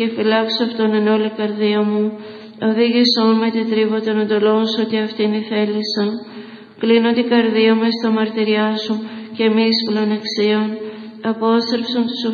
και φυλάξω αυτόν εν όλη καρδία μου. Οδήγησόν με την τρύπα των εντολών σου, ότι αυτήν η θέλησα. Κλείνω την καρδία μου στα μαρτυριά σου και μη εις πλονεξίων. Απόστρεψον τους